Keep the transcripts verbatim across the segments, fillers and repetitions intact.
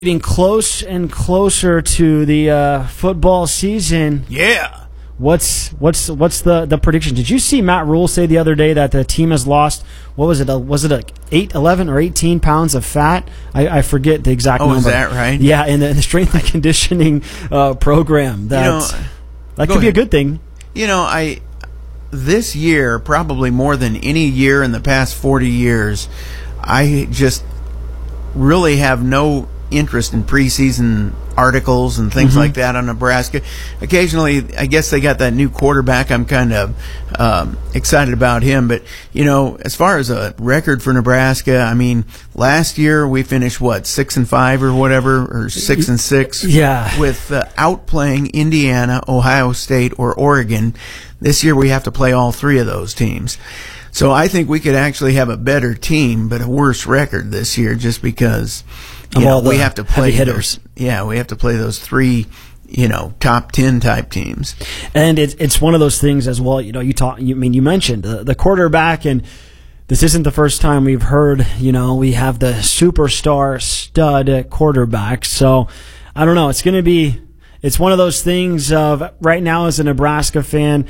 Getting close and closer to the uh, football season. Yeah. What's what's what's the, the prediction? Did you see Matt Rule say the other day that the team has lost, what was it, a, was it a eight, eleven, or eighteen pounds of fat? I, I forget the exact oh, number. Oh, is that right? Yeah, in the, the strength and conditioning uh, program. That, you know, that could ahead. be a good thing. You know, I this year, probably more than any year in the past forty years, I just really have no interest in preseason articles and things mm-hmm. like that on Nebraska. Occasionally, I guess they got that new quarterback. I'm kind of um, excited about him. But, you know, as far as a record for Nebraska, I mean, last year we finished, what, six and five or whatever, or six and six? Yeah. With uh, outplaying Indiana, Ohio State, or Oregon. This year we have to play all three of those teams. So I think we could actually have a better team, but a worse record this year just because you know, we have to play hitters. Those, yeah, we have to play those three, you know, top ten type teams. And it's it's one of those things as well. You know, you talk. You I mean you mentioned the, the quarterback, and this isn't the first time we've heard. You know, we have the superstar stud quarterback. So I don't know. It's going to be. It's one of those things of right now as a Nebraska fan.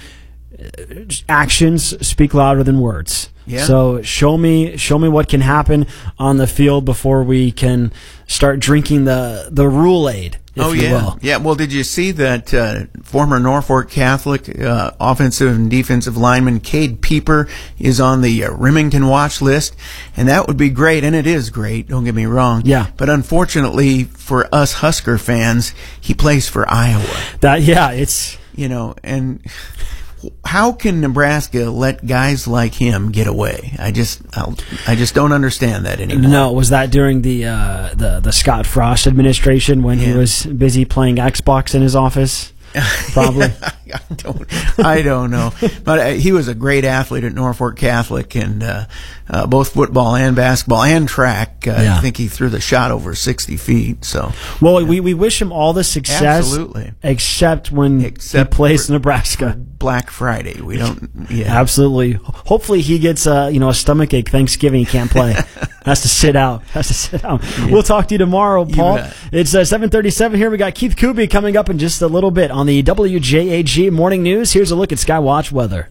Actions speak louder than words. Yeah. So show me, show me what can happen on the field before we can start drinking the the Rule-Aid, if oh you yeah, will. yeah. Well, did you see that uh, former Norfolk Catholic uh, offensive and defensive lineman Cade Pieper is on the uh, Remington watch list, and that would be great, and it is great. Don't get me wrong. Yeah. But unfortunately for us Husker fans, he plays for Iowa. That yeah, it's you know and. How can Nebraska let guys like him get away? I just, I'll, I just don't understand that anymore. No, was that during the uh, the the Scott Frost administration when yeah. he was busy playing Xbox in his office? Probably. I don't. I don't know. But uh, he was a great athlete at Norfolk Catholic, and uh, uh, both football and basketball and track. Uh, yeah. I think he threw the shot over sixty feet. So, well, yeah. we we wish him all the success. Absolutely. Except when except he plays Nebraska. Black Friday. We don't. Yeah. Absolutely. Hopefully, he gets uh, you know a stomach ache Thanksgiving. He can't play. Has to sit out. Has to sit out. Yeah. We'll talk to you tomorrow, Paul. You it's uh, seven thirty-seven here. We got Keith Kuby coming up in just a little bit on the W J A G Morning News. Here's a look at Skywatch weather.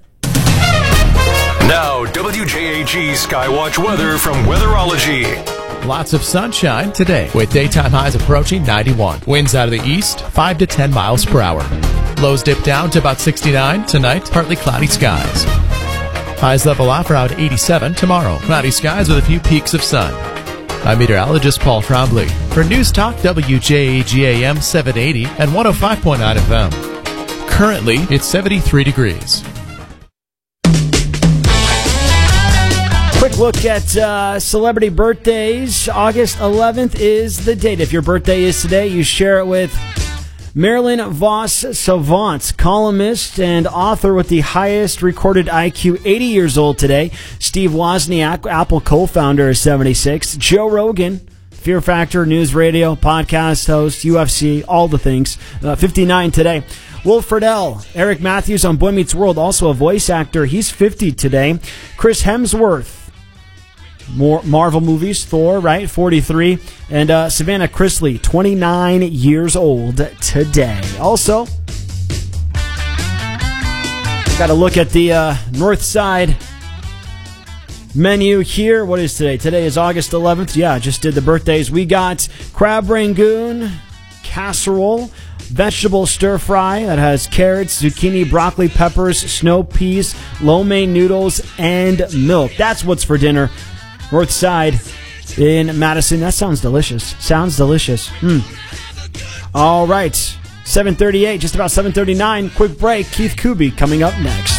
Now, W J A G Skywatch weather from Weatherology. Lots of sunshine today with daytime highs approaching ninety-one. Winds out of the east, five to ten miles per hour. Lows dip down to about sixty-nine. Tonight, partly cloudy skies. Highs level off around eighty-seven tomorrow. Cloudy skies with a few peaks of sun. I'm meteorologist Paul Trombley for News Talk W J A G A M seven eighty and one oh five point nine F M. Currently, it's seventy-three degrees. Quick look at uh, celebrity birthdays. August eleventh is the date. If your birthday is today, you share it with Marilyn Vos Savant, columnist and author with the highest recorded I Q, eighty years old today. Steve Wozniak, Apple co-founder, is seventy-six. Joe Rogan, Fear Factor, News Radio, podcast host, U F C, all the things, uh, fifty-nine today. Will Friedle, Eric Matthews on Boy Meets World, also a voice actor. He's fifty today. Chris Hemsworth, more Marvel movies, Thor, right, forty-three. And uh, Savannah Chrisley, twenty-nine years old today. Also, got to look at the uh, north side menu here. What is today? Today is August eleventh. Yeah, just did the birthdays. We got crab rangoon, casserole, vegetable stir fry that has carrots, zucchini, broccoli, peppers, snow peas, lo mein noodles, and milk. That's what's for dinner. North side in Madison. That sounds delicious. Sounds delicious. Mm. All right. seven thirty-eight, just about seven thirty-nine. Quick break. Keith Kuby coming up next.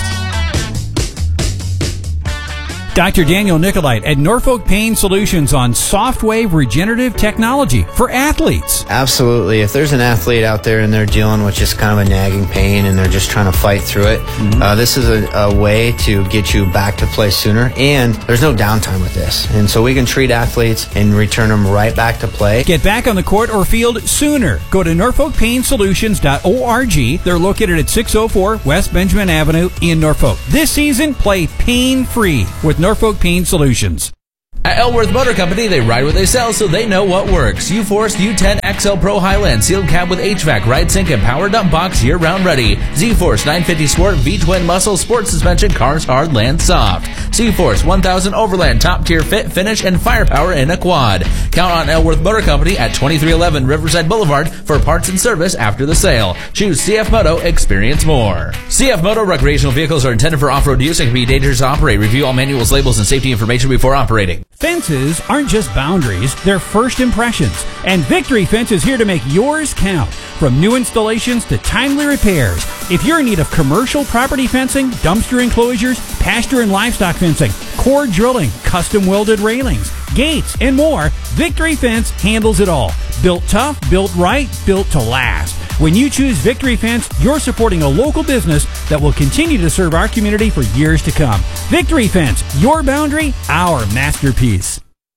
Doctor Daniel Nicolite at Norfolk Pain Solutions on Softwave Regenerative Technology for athletes. Absolutely. If there's an athlete out there and they're dealing with just kind of a nagging pain and they're just trying to fight through it, mm-hmm. uh, this is a, a way to get you back to play sooner, and there's no downtime with this. And so we can treat athletes and return them right back to play. Get back on the court or field sooner. Go to norfolk pain solutions dot org. They're located at six oh four West Benjamin Avenue in Norfolk. This season, play pain-free with Norfolk Pain Solutions. At Elworth Motor Company, they ride what they sell so they know what works. U-Force U ten X L Pro Highland, sealed cab with H V A C, ride sync, and power dump box year-round ready. Z-Force nine fifty Sport V-Twin Muscle Sport Suspension, cars hard, land soft. C-Force one thousand Overland, top-tier fit, finish, and firepower in a quad. Count on Elworth Motor Company at twenty-three eleven Riverside Boulevard for parts and service after the sale. Choose C F Moto, experience more. C F Moto recreational vehicles are intended for off-road use and can be dangerous to operate. Review all manuals, labels, and safety information before operating. Fences aren't just boundaries, they're first impressions. And Victory Fence is here to make yours count. From new installations to timely repairs. If you're in need of commercial property fencing, dumpster enclosures, pasture and livestock fencing, cord drilling, custom welded railings, gates, and more, Victory Fence handles it all. Built tough, built right, built to last. When you choose Victory Fence, you're supporting a local business that will continue to serve our community for years to come. Victory Fence, your boundary, our masterpiece.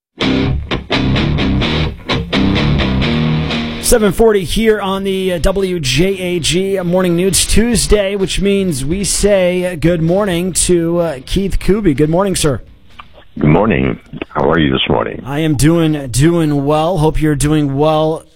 seven forty here on the W J A G Morning News Tuesday, which means we say good morning to uh, Keith Kuby. Good morning, sir. Good morning. How are you this morning? I am doing doing well. Hope you're doing well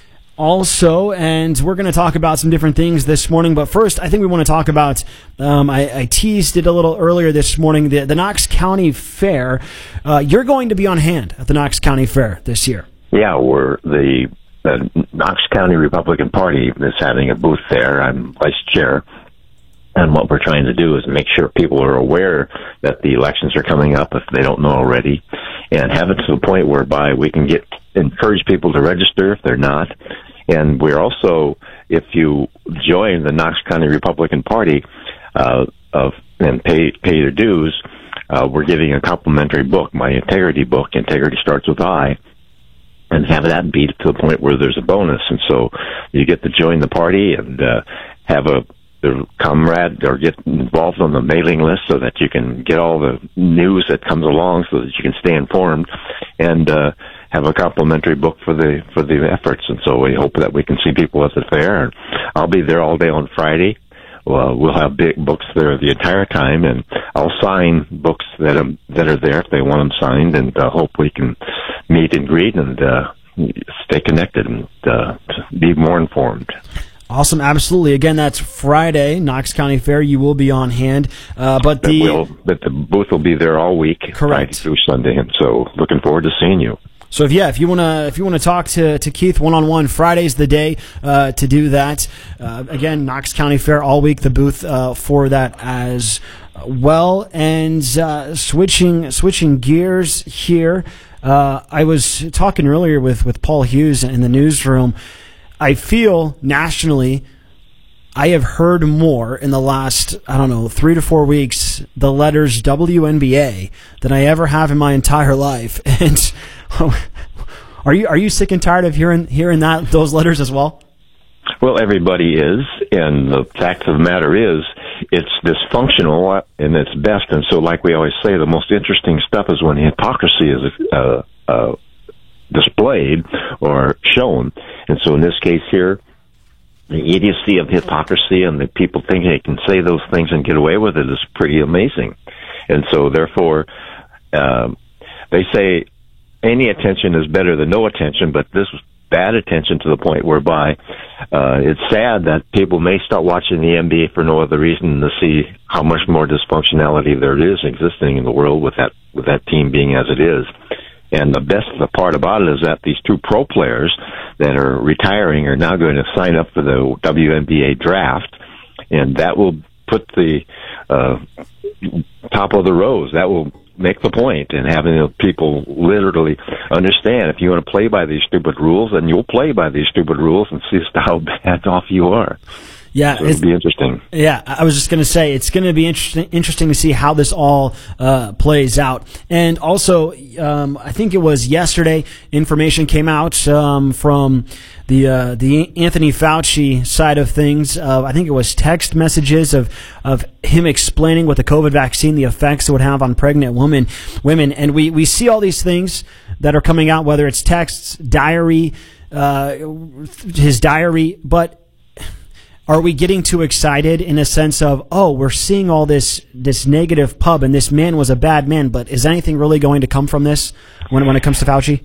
also, and we're going to talk about some different things this morning. But first, I think we want to talk about, um, I, I teased it a little earlier this morning, the, the Knox County Fair. Uh, you're going to be on hand at the Knox County Fair this year. Yeah, we're the, the Knox County Republican Party is having a booth there. I'm vice chair. And what we're trying to do is make sure people are aware that the elections are coming up if they don't know already, and have it to the point whereby we can get encourage people to register if they're not. And we're also, if you join the Knox County Republican Party uh, of and pay pay your dues, uh, we're giving a complimentary book, my Integrity book. Integrity starts with I. And have that be to the point where there's a bonus. And so you get to join the party and uh, have a the comrade or get involved on the mailing list so that you can get all the news that comes along so that you can stay informed and uh, have a complimentary book for the for the efforts. And so we hope that we can see people at the fair. And I'll be there all day on Friday. Well, we'll have big books there the entire time, and I'll sign books that are, that are there if they want them signed, and uh, hope we can meet and greet and uh, stay connected and uh, be more informed. Awesome, absolutely. Again, that's Friday, Knox County Fair. You will be on hand, uh, but the will, but the booth will be there all week, correct, Friday through Sunday, and so looking forward to seeing you. So if yeah, if you wanna if you wanna talk to, to Keith one on one, Friday's the day uh, to do that. Uh, again, Knox County Fair all week. The booth uh, for that as well. And uh, switching switching gears here, uh, I was talking earlier with with Paul Hughes in the newsroom. I feel nationally, I have heard more in the last, I don't know, three to four weeks, the letters W N B A than I ever have in my entire life. And are you are you sick and tired of hearing hearing that those letters as well? Well, everybody is, and the fact of the matter is, it's dysfunctional in its best. And so, like we always say, the most interesting stuff is when hypocrisy is uh, uh, displayed or shown. And so in this case here, the idiocy of hypocrisy and the people thinking they can say those things and get away with it is pretty amazing. And so therefore, um, they say any attention is better than no attention, but this was bad attention to the point whereby uh, it's sad that people may start watching the N B A for no other reason than to see how much more dysfunctionality there is existing in the world with that with that team being as it is. And the best part about it is that these two pro players that are retiring are now going to sign up for the W N B A draft, and that will put the uh, top of the rows. That will make the point, and having you know, people literally understand if you want to play by these stupid rules, then you'll play by these stupid rules and see as to how bad off you are. Yeah, so it'll be interesting. Yeah, I was just going to say it's going to be interesting. Interesting to see how this all uh, plays out. And also, um, I think it was yesterday, information came out um, from the uh, the Anthony Fauci side of things. Uh, I think it was text messages of of him explaining what the COVID vaccine, the effects it would have on pregnant women. Women, and we we see all these things that are coming out, whether it's texts, diary, uh, his diary, but are we getting too excited in a sense of, oh, we're seeing all this this negative pub and this man was a bad man, but is anything really going to come from this when when it comes to Fauci?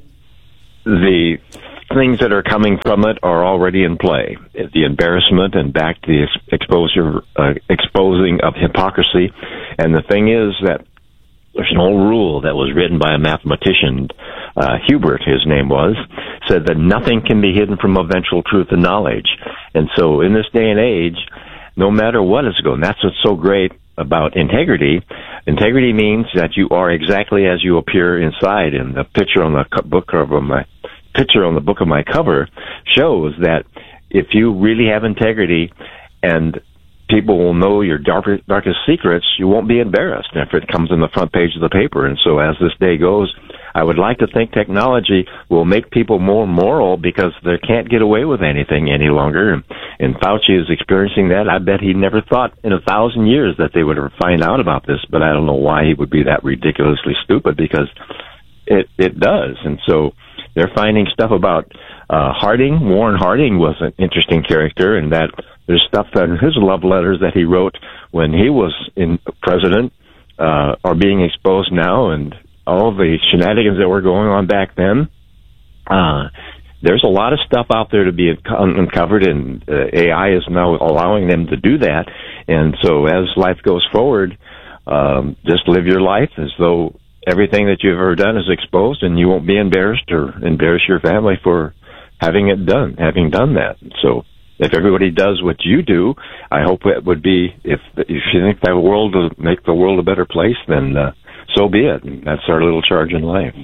The things that are coming from it are already in play. The embarrassment and back to the ex- exposure, uh, exposing of hypocrisy. And the thing is that there's an old rule that was written by a mathematician, uh, Hubert, his name was, said that nothing can be hidden from eventual truth and knowledge. And so in this day and age, no matter what is going, that's what's so great about integrity. Integrity means that you are exactly as you appear inside. And the picture on the co- book cover of my picture on the book of my cover shows that if you really have integrity and people will know your darkest, darkest secrets, you won't be embarrassed if it comes in the front page of the paper. And so as this day goes, I would like to think technology will make people more moral because they can't get away with anything any longer. And, and Fauci is experiencing that. I bet he never thought in a thousand years that they would ever find out about this, but I don't know why he would be that ridiculously stupid, because it, it does. And so they're finding stuff about uh, Harding. Warren Harding was an interesting character, and that there's stuff that in his love letters that he wrote when he was in president uh, are being exposed now, and all the shenanigans that were going on back then. Uh, there's a lot of stuff out there to be uncovered, and uh, A I is now allowing them to do that. And so as life goes forward, um, just live your life as though everything that you've ever done is exposed, and you won't be embarrassed or embarrass your family for having it done, having done that. So if everybody does what you do, I hope it would be, if if you think that world will make the world a better place, then uh, so be it. And that's our little charge in life.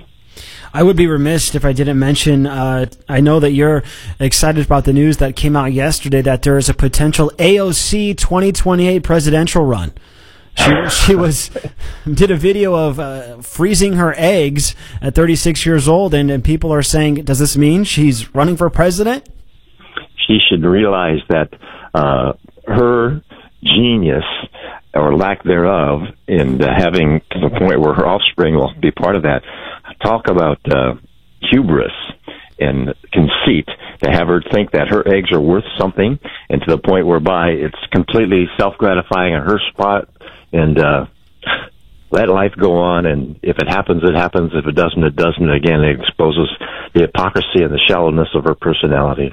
I would be remiss if I didn't mention, uh, I know that you're excited about the news that came out yesterday that there is a potential A O C twenty twenty-eight presidential run. She, she was did a video of uh, freezing her eggs at thirty-six years old, and, and people are saying, does this mean she's running for president? She should realize that uh, her genius, or lack thereof, in uh, having to the point where her offspring will be part of that. Talk about uh, hubris and conceit, to have her think that her eggs are worth something, and to the point whereby it's completely self-gratifying on her spot, and uh, let life go on, and if it happens, it happens. If it doesn't, it doesn't. Again, it exposes the hypocrisy and the shallowness of her personality.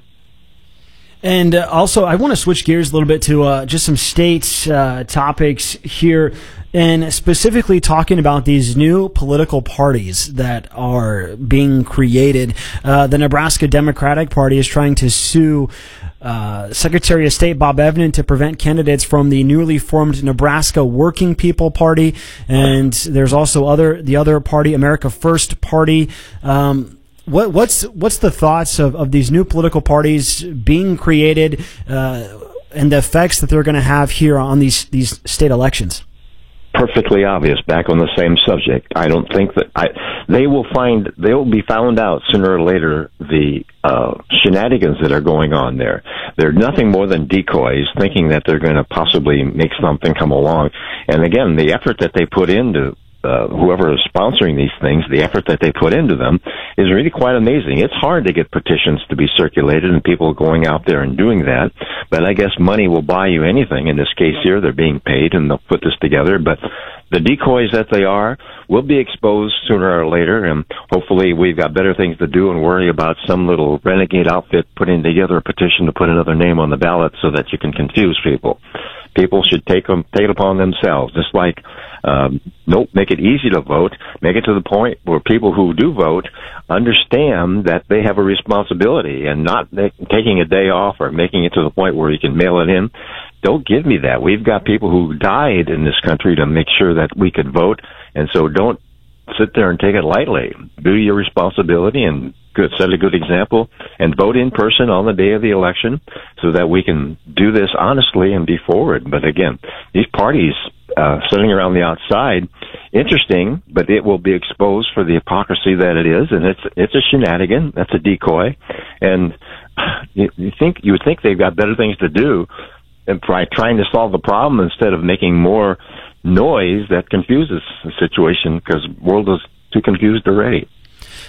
And uh, also, I want to switch gears a little bit to uh, just some states uh, topics here, and specifically talking about these new political parties that are being created. Uh, the Nebraska Democratic Party is trying to sue uh, Secretary of State Bob Evnen to prevent candidates from the newly formed Nebraska Working People Party, and there's also other the other party, America First Party. Um, What, what's what's the thoughts of, of these new political parties being created uh, and the effects that they're going to have here on these, these state elections? Perfectly obvious. Back on the same subject, I don't think that I, they will find they will be found out sooner or later the uh, shenanigans that are going on there. They're nothing more than decoys, thinking that they're going to possibly make something come along. And again, the effort that they put into Uh, whoever is sponsoring these things, the effort that they put into them is really quite amazing. It's hard to get petitions to be circulated and people going out there and doing that, but I guess money will buy you anything. In this case here, they're being paid and they'll put this together, but the decoys that they are will be exposed sooner or later, and hopefully we've got better things to do and worry about some little renegade outfit putting together a petition to put another name on the ballot so that you can confuse people. People should take them, take it upon themselves, just like um, nope, make it easy to vote, make it to the point where people who do vote understand that they have a responsibility, and not make, taking a day off or making it to the point where you can mail it in. Don't give me that. We've got people who died in this country to make sure that we could vote, and so don't sit there and take it lightly. Do your responsibility and good, set a good example, and vote in person on the day of the election so that we can do this honestly and be forward. But again, these parties uh, sitting around the outside, interesting, but it will be exposed for the hypocrisy that it is, and it's it's a shenanigan, that's a decoy, and you, you think you would think they've got better things to do and try trying to solve the problem instead of making more noise that confuses the situation, because the world is too confused already.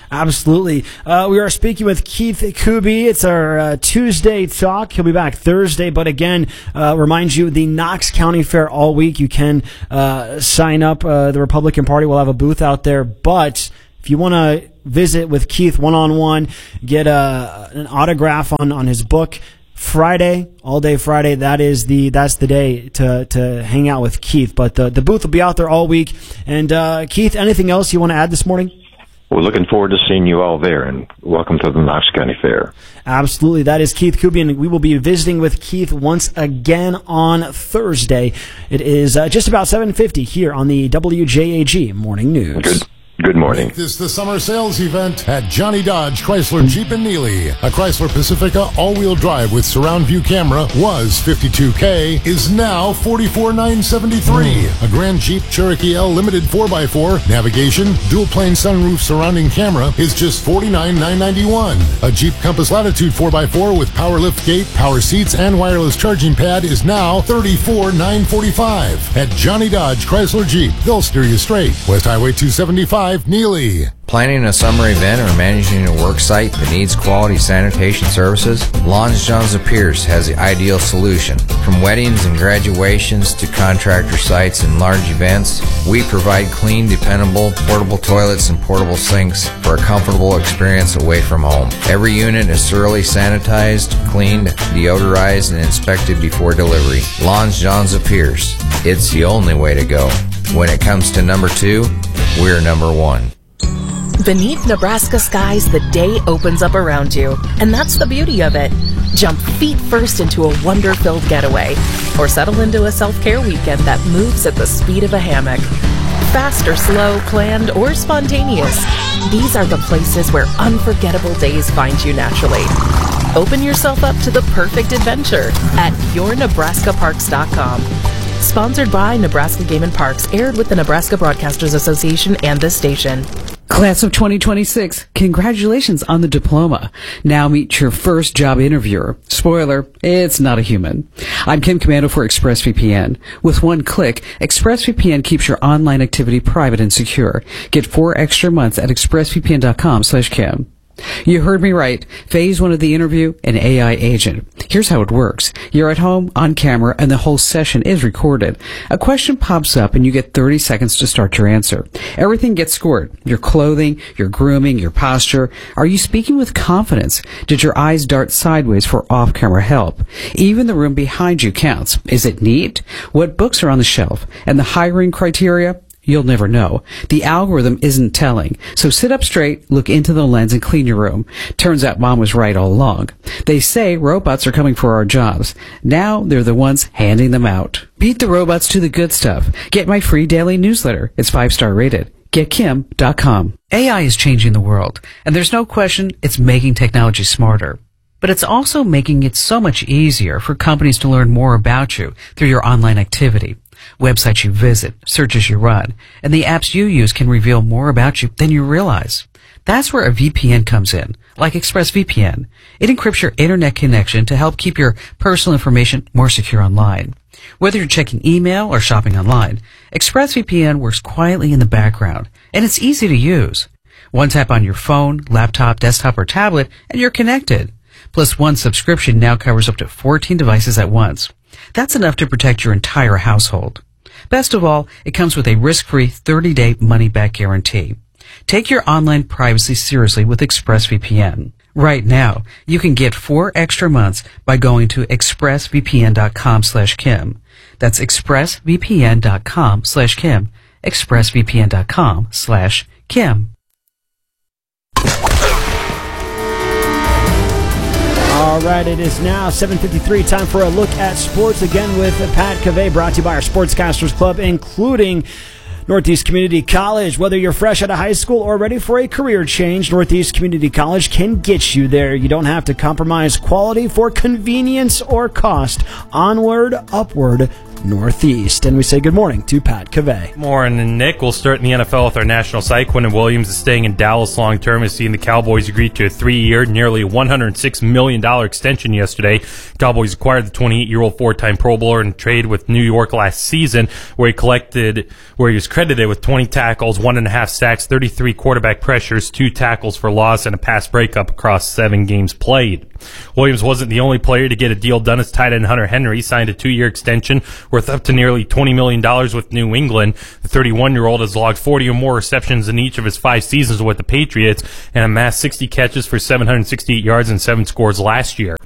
Absolutely. Uh, we are speaking with Keith Kuby. It's our uh, Tuesday talk. He'll be back Thursday. But again, uh, remind you, the Knox County Fair all week. You can uh, sign up. Uh, the Republican Party will have a booth out there. But if you want to visit with Keith one-on-one, get a, an autograph on, on his book, Friday, all day Friday, that is the that's the day to to hang out with Keith. But the, the booth will be out there all week. And uh, Keith, anything else you want to add this morning? We're looking forward to seeing you all there, and welcome to the Knox County Fair. Absolutely. That is Keith Kuby, and we will be visiting with Keith once again on Thursday. It is uh, just about seven fifty here on the W J A G Morning News. Good. Good morning. Make this the summer sales event at Johnny Dodge Chrysler Jeep in Neely. A Chrysler Pacifica all-wheel drive with surround view camera was fifty-two K, is now forty-four thousand nine hundred seventy-three dollars. A Grand Jeep Cherokee L Limited four by four, navigation, dual-plane sunroof surrounding camera is just forty-nine thousand nine hundred ninety-one dollars. A Jeep Compass Latitude four by four with power lift gate, power seats, and wireless charging pad is now thirty-four thousand nine hundred forty-five dollars. At Johnny Dodge Chrysler Jeep, they'll steer you straight. West Highway two seventy-five, Neely. Planning a summer event or managing a work site that needs quality sanitation services? Lawns Johns of Pierce has the ideal solution. From weddings and graduations to contractor sites and large events, we provide clean, dependable, portable toilets and portable sinks for a comfortable experience away from home. Every unit is thoroughly sanitized, cleaned, deodorized, and inspected before delivery. Lawns Johns of Pierce. It's the only way to go. When it comes to number two, we're number one. Beneath Nebraska skies, the day opens up around you, and that's the beauty of it. Jump feet first into a wonder-filled getaway, or settle into a self-care weekend that moves at the speed of a hammock. Fast or slow, planned or spontaneous, these are the places where unforgettable days find you naturally. Open yourself up to the perfect adventure at your nebraska parks dot com. Sponsored by Nebraska Game and Parks, aired with the Nebraska Broadcasters Association and this station. Class of twenty twenty-six, congratulations on the diploma. Now meet your first job interviewer. Spoiler, it's not a human. I'm Kim Commando for ExpressVPN. With one click, ExpressVPN keeps your online activity private and secure. Get four extra months at expressvpn.com slash Kim. You heard me right. Phase one of the interview, an A I agent. Here's how it works. You're at home, on camera, and the whole session is recorded. A question pops up, and you get thirty seconds to start your answer. Everything gets scored. Your clothing, your grooming, your posture. Are you speaking with confidence? Did your eyes dart sideways for off-camera help? Even the room behind you counts. Is it neat? What books are on the shelf? And the hiring criteria? You'll never know. The algorithm isn't telling. So sit up straight, look into the lens, and clean your room. Turns out Mom was right all along. They say robots are coming for our jobs. Now they're the ones handing them out. Beat the robots to the good stuff. Get my free daily newsletter. It's five-star rated. get kim dot com. A I is changing the world, and there's no question it's making technology smarter. But it's also making it so much easier for companies to learn more about you through your online activity. Websites you visit, searches you run, and the apps you use can reveal more about you than you realize. That's where a V P N comes in, like ExpressVPN. It encrypts your internet connection to help keep your personal information more secure online. Whether you're checking email or shopping online, ExpressVPN works quietly in the background, and it's easy to use. One tap on your phone, laptop, desktop, or tablet, and you're connected. Plus, one subscription now covers up to fourteen devices at once. That's enough to protect your entire household. Best of all, it comes with a risk-free thirty-day money-back guarantee. Take your online privacy seriously with ExpressVPN. Right now, you can get four extra months by going to expressvpn.com slash Kim. That's expressvpn.com slash Kim. expressvpn.com slash Kim. All right, it is now seven fifty-three. Time for a look at sports again with Pat Cavey, brought to you by our Sportscasters Club, including Northeast Community College. Whether you're fresh out of high school or ready for a career change, Northeast Community College can get you there. You don't have to compromise quality for convenience or cost. Onward, upward, Northeast. And we say good morning to Pat Cavey. Morning, Nick. We'll start in the N F L with our national site. Quentin Williams is staying in Dallas long term, as seeing the Cowboys agree to a three-year, nearly one hundred six million dollars extension yesterday. Cowboys acquired the twenty-eight-year-old four-time Pro Bowler in trade with New York last season, where he collected, where he was credited with twenty tackles, one and a half sacks, thirty-three quarterback pressures, two tackles for loss, and a pass breakup across seven games played. Williams wasn't the only player to get a deal done, as tight end Hunter Henry signed a two-year extension worth up to nearly twenty million dollars with New England. The thirty-one-year-old has logged forty or more receptions in each of his five seasons with the Patriots and amassed sixty catches for seven hundred sixty-eight yards and seven scores last year.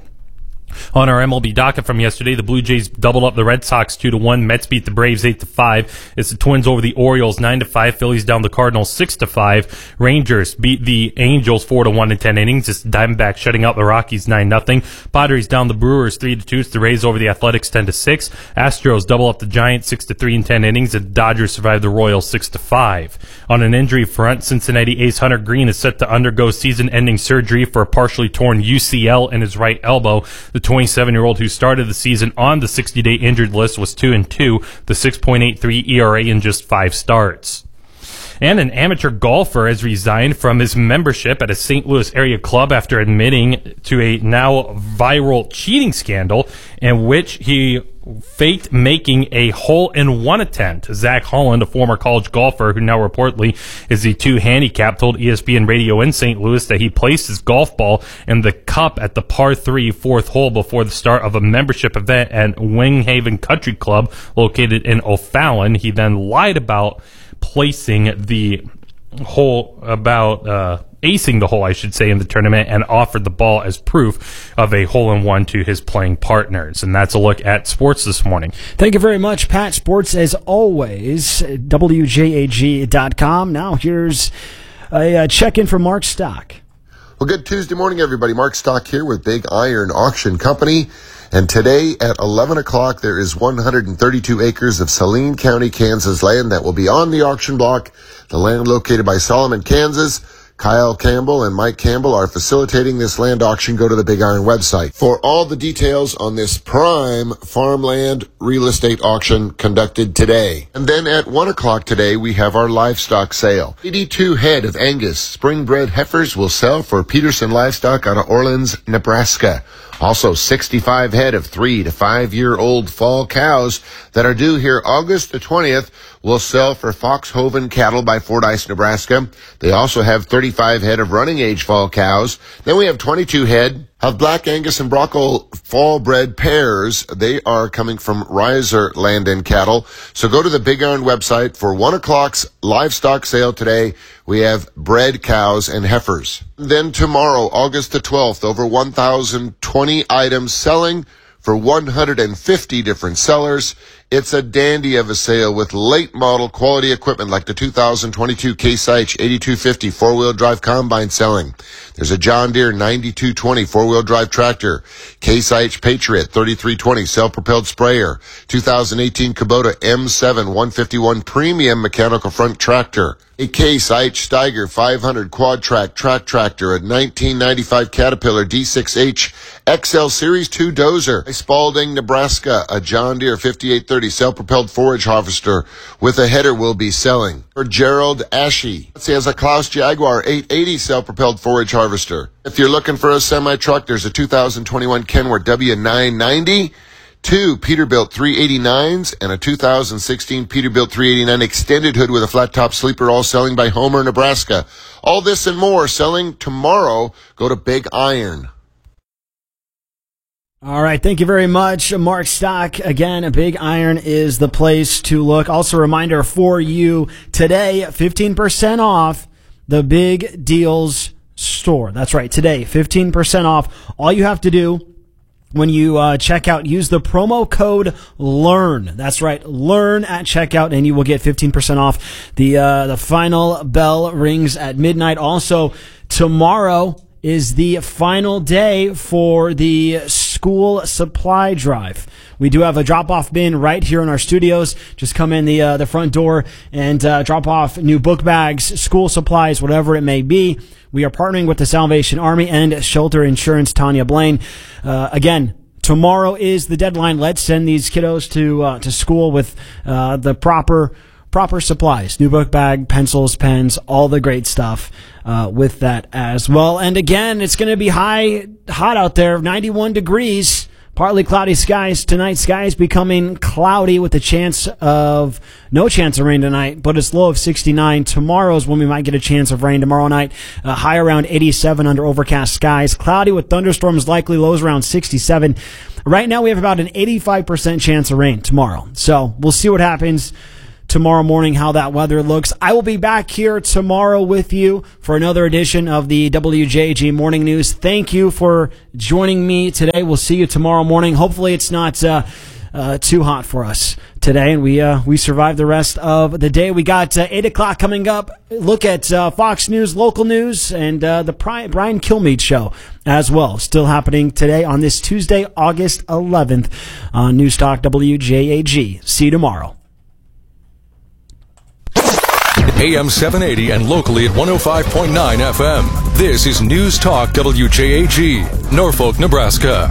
On our M L B docket from yesterday, the Blue Jays doubled up the Red Sox two to one. Mets beat the Braves eight to five. It's the Twins over the Orioles nine to five. Phillies down the Cardinals six to five. Rangers beat the Angels four to one in ten innings. It's the Diamondbacks shutting out the Rockies nine nothing. Padres down the Brewers three to two. It's the Rays over the Athletics ten to six. Astros double up the Giants six to three in ten innings. The Dodgers survive the Royals six to five. On an injury front, Cincinnati ace Hunter Green is set to undergo season-ending surgery for a partially torn U C L in his right elbow. The twenty-seven-year-old who started the season on the sixty-day injured list was two and two, the six point eight three E R A in just five starts. And an amateur golfer has resigned from his membership at a Saint Louis area club after admitting to a now viral cheating scandal in which he faked making a hole-in-one attempt. Zach Holland, a former college golfer who now reportedly is the two handicap, told E S P N Radio in Saint Louis that he placed his golf ball in the cup at the par three fourth hole before the start of a membership event at Winghaven Country Club located in O'Fallon. He then lied about placing the hole, about uh, acing the hole, I should say, in the tournament, and offered the ball as proof of a hole-in-one to his playing partners. And that's a look at sports this morning. Thank you very much, Pat. Sports, as always, W J A G dot com. Now here's a, a check-in from Mark Stock. Well, good Tuesday morning, everybody. Mark Stock here with Big Iron Auction Company. And today at eleven o'clock, there is one hundred thirty-two acres of Saline County, Kansas land that will be on the auction block. The land located by Solomon, Kansas. Kyle Campbell and Mike Campbell are facilitating this land auction. Go to the Big Iron website for all the details on this prime farmland real estate auction conducted today. And then at one o'clock today, we have our livestock sale. eighty-two head of Angus spring-bred heifers will sell for Peterson Livestock out of Orleans, Nebraska. Also, sixty-five head of three to five-year-old fall cows that are due here August the twentieth will sell for Foxhoven Cattle by Fordyce, Nebraska. They also have thirty-five head of running-age fall cows. Then we have twenty-two head of Black Angus and Bronco fall-bred pairs. They are coming from Riser Land and Cattle. So go to the Big Iron website for one o'clock's livestock sale today. We have bred cows and heifers. Then tomorrow, August the twelfth, over one thousand twenty items selling for one hundred fifty different sellers. It's a dandy of a sale with late model quality equipment like the two thousand twenty-two Case IH eighty-two fifty four-wheel drive combine selling. There's a John Deere ninety-two twenty four-wheel drive tractor, Case IH Patriot thirty-three twenty self-propelled sprayer, two thousand eighteen Kubota M seven one fifty-one premium mechanical front tractor, a Case IH Steiger five hundred quad track track tractor, a nineteen ninety-five Caterpillar D six H X L Series two dozer, a Spalding, Nebraska, a John Deere fifty-eight thirty self-propelled forage harvester with a header will be selling. For Gerald Ashe, he has a Klaus Jaguar eight eighty self-propelled forage harvester. If you're looking for a semi-truck, there's a two thousand twenty-one Kenworth W nine ninety, two Peterbilt three eighty-nines, and a two thousand sixteen Peterbilt three eighty-nine extended hood with a flat-top sleeper, all selling by Homer, Nebraska. All this and more selling tomorrow. Go to Big Iron. All right, thank you very much, Mark Stock. Again, Big Iron is the place to look. Also, a reminder for you today, fifteen percent off the Big Deals store. That's right, today, fifteen percent off. All you have to do when you uh, check out, use the promo code LEARN. That's right, LEARN at checkout, and you will get fifteen percent off. The, uh, the final bell rings at midnight. Also, tomorrow is the final day for the school supply drive. We do have a drop-off bin right here in our studios. Just come in the uh, the front door and uh, drop off new book bags, school supplies, whatever it may be. We are partnering with the Salvation Army and Shelter Insurance. Tanya Blaine. Uh, again, tomorrow is the deadline. Let's send these kiddos to uh, to school with uh, the proper proper supplies, new book bag, pencils, pens, all the great stuff uh, with that as well. And again, it's going to be high, hot out there, ninety-one degrees. Partly cloudy skies tonight. Skies becoming cloudy with a chance of no chance of rain tonight, but it's low of sixty-nine. Tomorrow's when we might get a chance of rain tomorrow night. Uh, high around eighty-seven under overcast skies. Cloudy with thunderstorms likely. Lows around sixty-seven. Right now we have about an eighty-five percent chance of rain tomorrow. So we'll see what happens tomorrow morning, how that weather looks. I will be back here tomorrow with you for another edition of the W J G Morning News. Thank you for joining me today. We'll see you tomorrow morning. Hopefully it's not uh, uh, too hot for us today, and we uh, we survive the rest of the day. We got uh, eight o'clock coming up. Look at uh, Fox News, local news, and uh, the Pri- Brian Kilmeade Show as well. Still happening today on this Tuesday, August eleventh on News Talk W J A G. See you tomorrow. A M seven eighty and locally at one oh five point nine F M. This is News Talk W J A G, Norfolk, Nebraska.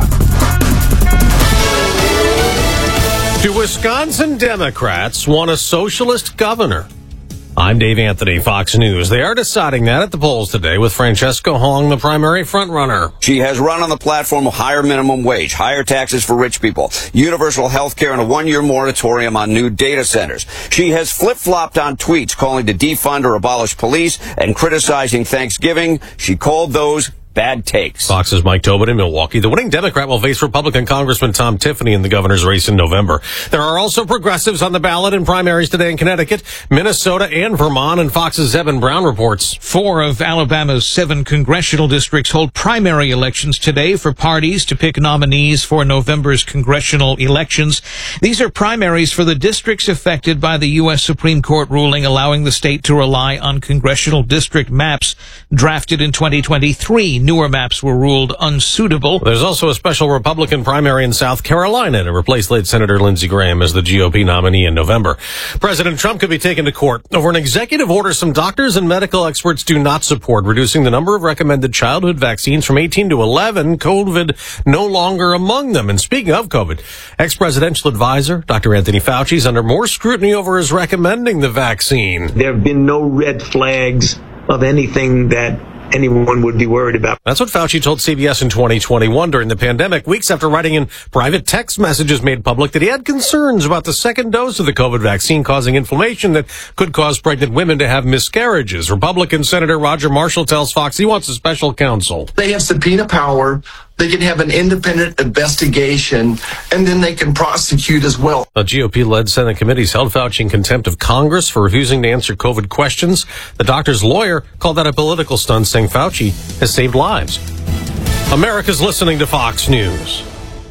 Do Wisconsin Democrats want a socialist governor? I'm Dave Anthony, Fox News. They are deciding that at the polls today with Francesca Hong, the primary frontrunner. She has run on the platform of higher minimum wage, higher taxes for rich people, universal health care, and a one-year moratorium on new data centers. She has flip-flopped on tweets calling to defund or abolish police and criticizing Thanksgiving. She called those bad takes. Fox's Mike Tobin in Milwaukee. The winning Democrat will face Republican Congressman Tom Tiffany in the governor's race in November. There are also progressives on the ballot in primaries today in Connecticut, Minnesota, and Vermont, and Fox's Evan Brown reports. Four of Alabama's seven congressional districts hold primary elections today for parties to pick nominees for November's congressional elections. These are primaries for the districts affected by the U S Supreme Court ruling allowing the state to rely on congressional district maps drafted in twenty twenty-three. Newer maps were ruled unsuitable. There's also a special Republican primary in South Carolina to replace late Senator Lindsey Graham as the G O P nominee in November. President Trump could be taken to court over an executive order some doctors and medical experts do not support, reducing the number of recommended childhood vaccines from eighteen to eleven, COVID no longer among them. And speaking of COVID, ex-presidential advisor Doctor Anthony Fauci is under more scrutiny over his recommending the vaccine. There have been no red flags of anything that anyone would be worried about. That's what Fauci told C B S in twenty twenty-one during the pandemic, weeks after writing in private text messages made public that he had concerns about the second dose of the COVID vaccine causing inflammation that could cause pregnant women to have miscarriages. Republican Senator Roger Marshall tells Fox he wants a special counsel. They have subpoena power. They can have an independent investigation, and then they can prosecute as well. A G O P-led Senate committees held Fauci in contempt of Congress for refusing to answer COVID questions. The doctor's lawyer called that a political stunt, saying Fauci has saved lives. America's listening to Fox News.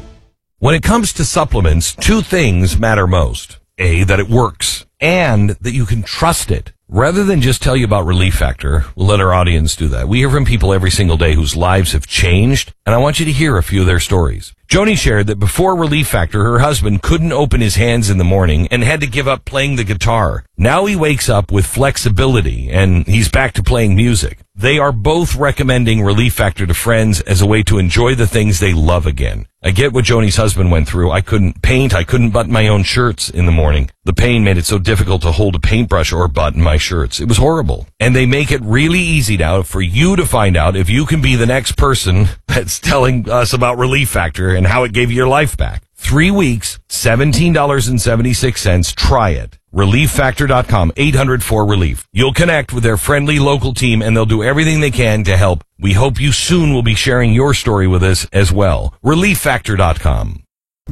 When it comes to supplements, two things matter most. A, that it works, and that you can trust it. Rather than just tell you about Relief Factor, we'll let our audience do that. We hear from people every single day whose lives have changed, and I want you to hear a few of their stories. Joni shared that before Relief Factor, her husband couldn't open his hands in the morning and had to give up playing the guitar. Now he wakes up with flexibility, and he's back to playing music. They are both recommending Relief Factor to friends as a way to enjoy the things they love again. I get what Joni's husband went through. I couldn't paint. I couldn't button my own shirts in the morning. The pain made it so difficult to hold a paintbrush or button my shirts. It was horrible. And they make it really easy now for you to find out if you can be the next person that's telling us about Relief Factor and how it gave you your life back. Three weeks, seventeen dollars and seventy-six cents. Try it. relief factor dot com, eight hundred four relief. You'll connect with their friendly local team and they'll do everything they can to help. We hope you soon will be sharing your story with us as well. relief factor dot com.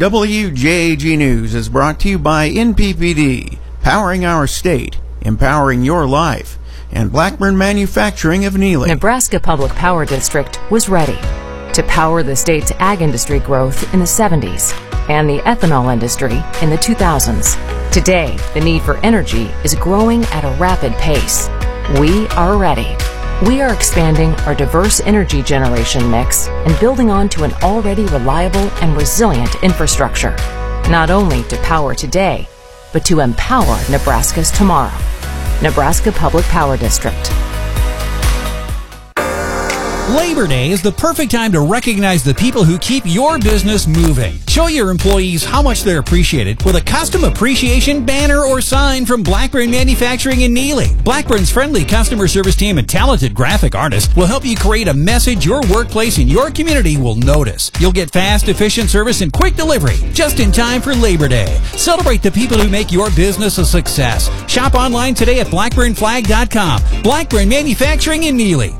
W J A G News is brought to you by N P P D, powering our state, empowering your life, and Blackburn Manufacturing of Neely. Nebraska Public Power District was ready to power the state's ag industry growth in the seventies and the ethanol industry in the two thousands. Today, the need for energy is growing at a rapid pace. We are ready. We are expanding our diverse energy generation mix and building on to an already reliable and resilient infrastructure, not only to power today, but to empower Nebraska's tomorrow. Nebraska Public Power District. Labor Day is the perfect time to recognize the people who keep your business moving. Show your employees how much they're appreciated with a custom appreciation banner or sign from Blackburn Manufacturing in Neely. Blackburn's friendly customer service team and talented graphic artists will help you create a message your workplace and your community will notice. You'll get fast, efficient service and quick delivery just in time for Labor Day. Celebrate the people who make your business a success. Shop online today at blackburn flag dot com. Blackburn Manufacturing in Neely.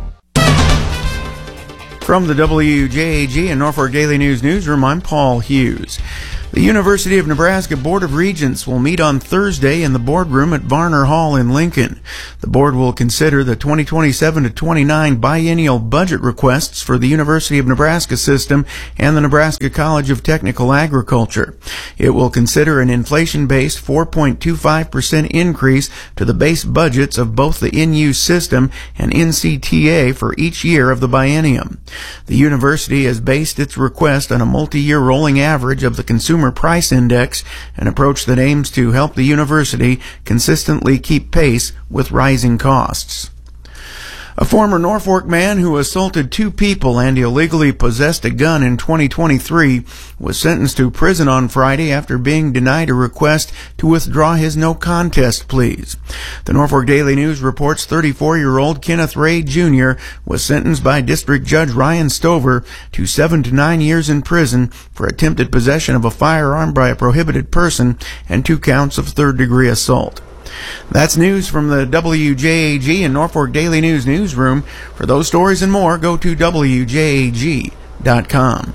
From the W J A G and Norfolk Daily News newsroom, I'm Paul Hughes. The University of Nebraska Board of Regents will meet on Thursday in the boardroom at Varner Hall in Lincoln. The board will consider the twenty twenty-seven to twenty-nine biennial budget requests for the University of Nebraska system and the Nebraska College of Technical Agriculture. It will consider an inflation-based four point two five percent increase to the base budgets of both the N U system and N C T A for each year of the biennium. The university has based its request on a multi-year rolling average of the Consumer Price Index, an approach that aims to help the university consistently keep pace with rising costs. A former Norfolk man who assaulted two people and illegally possessed a gun in twenty twenty-three was sentenced to prison on Friday after being denied a request to withdraw his no contest pleas. The Norfolk Daily News reports thirty-four-year-old Kenneth Ray Junior was sentenced by District Judge Ryan Stover to seven to nine years in prison for attempted possession of a firearm by a prohibited person and two counts of third-degree assault. That's news from the W J A G and Norfolk Daily News newsroom. For those stories and more, go to W J A G dot com.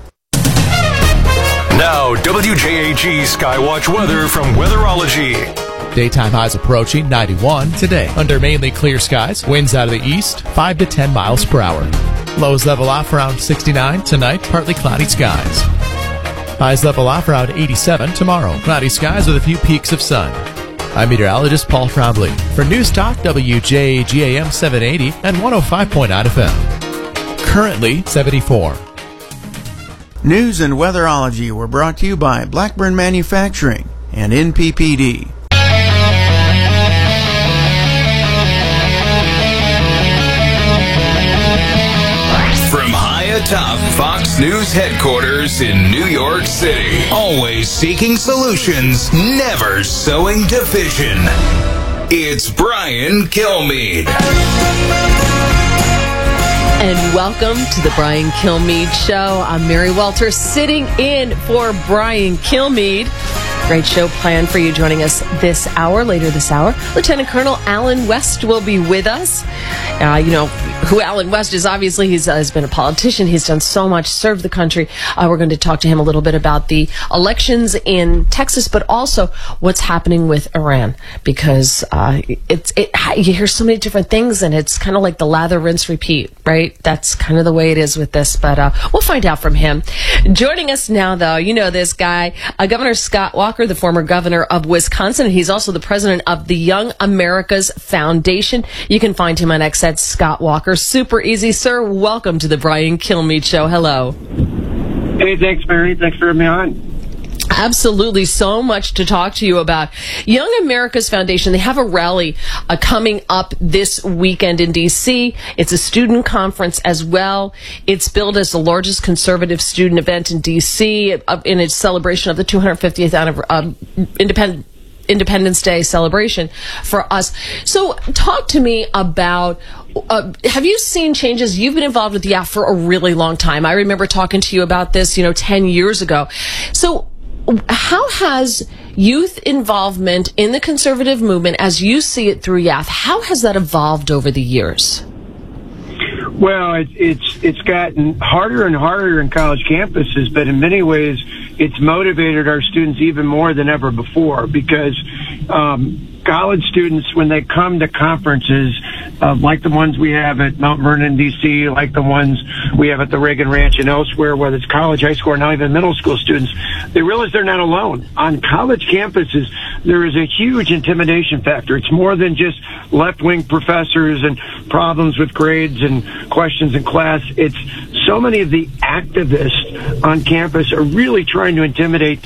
Now, W J A G Skywatch weather from Weatherology. Daytime highs approaching ninety-one today. Under mainly clear skies, winds out of the east, five to ten miles per hour. Lows level off around sixty-nine tonight, partly cloudy skies. Highs level off around eighty-seven tomorrow. Cloudy skies with a few peaks of sun. I'm meteorologist Paul Trombley for News Talk W J A G A M seven eighty and one oh five point nine F M. Currently seventy-four. News and Weatherology were brought to you by Blackburn Manufacturing and N P P D. From high atop Fox News headquarters in New York City, always seeking solutions, never sowing division. It's Brian Kilmeade. And welcome to the Brian Kilmeade Show. I'm Mary Welter, sitting in for Brian Kilmeade. Great show planned for you. Joining us this hour, later this hour, Lieutenant Colonel Alan West will be with us. Uh, you know who Alan West is. Obviously, he's uh, has been a politician. He's done so much, served the country. Uh, we're going to talk to him a little bit about the elections in Texas, but also what's happening with Iran, because uh, it's it, you hear so many different things, and it's kind of like the lather, rinse, repeat, right? That's kind of the way it is with this, but uh, we'll find out from him. Joining us now, though, you know this guy, uh, Governor Scott Walker, the former governor of Wisconsin. He's also the president of the Young America's Foundation. You can find him on X at Scott Walker. Super easy, sir. Welcome to the Brian Kilmeade Show. Hello. Hey, thanks, Mary. Thanks for having me on. Absolutely. So much to talk to you about. Young America's Foundation, they have a rally uh, coming up this weekend in D C. It's a student conference as well. It's billed as the largest conservative student event in D C uh, in its celebration of the two hundred fiftieth anniversary, um, independent Independence Day celebration for us. So talk to me about, uh, have you seen changes? You've been involved with Y A F for a really long time. I remember talking to you about this, you know, ten years ago. So how has youth involvement in the conservative movement, as you see it through Y A F, how has that evolved over the years? Well, it, it's it's gotten harder and harder in college campuses, but in many ways, it's motivated our students even more than ever before, because um, college students, when they come to conferences uh, like the ones we have at Mount Vernon, D C, like the ones we have at the Reagan Ranch and elsewhere, whether it's college, high school, or now even middle school students, they realize they're not alone. On college campuses, there is a huge intimidation factor. It's more than just left-wing professors and problems with grades and questions in class. It's so many of the activists on campus are really trying to intimidate